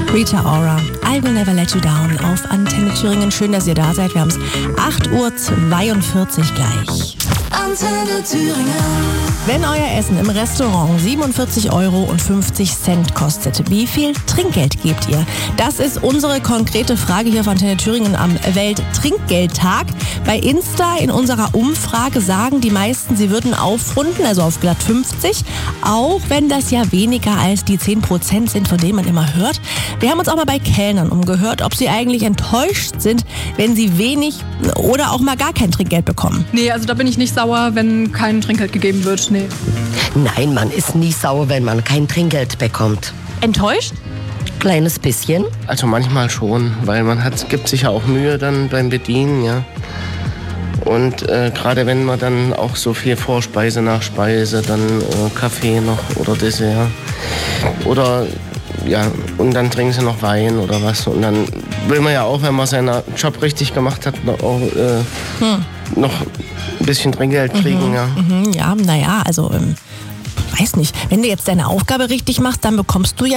Rita Ora, I Will Never Let You Down auf Antenne Thüringen. Schön, dass ihr da seid. Wir haben es 8:42 Uhr gleich. Antenne Thüringen. Wenn euer Essen im Restaurant 47,50 Euro kostet, wie viel Trinkgeld gebt ihr? Das ist unsere konkrete Frage hier auf Antenne Thüringen am Welttrinkgeldtag. Bei Insta in unserer Umfrage sagen die meisten, sie würden aufrunden, also auf glatt 50, auch wenn das ja weniger als die 10% sind, von denen man immer hört. Wir haben uns auch mal bei Kellnern umgehört, ob sie eigentlich enttäuscht sind, wenn sie wenig oder auch mal gar kein Trinkgeld bekommen. Nee, also da bin ich nicht sauer, wenn kein Trinkgeld gegeben wird. Nee. Nein, man ist nie sauer, wenn man kein Trinkgeld bekommt. Enttäuscht? Kleines bisschen. Also manchmal schon, weil gibt sich ja auch Mühe dann beim Bedienen, ja. Und gerade wenn man dann auch so viel Vorspeise, Nachspeise, dann Kaffee noch oder Dessert oder ja, und dann trinken sie noch Wein oder was. Und dann will man ja auch, wenn man seinen Job richtig gemacht hat, noch ein bisschen Trinkgeld kriegen. Ja, naja, also weiß nicht. Wenn du jetzt deine Aufgabe richtig machst, dann bekommst du ja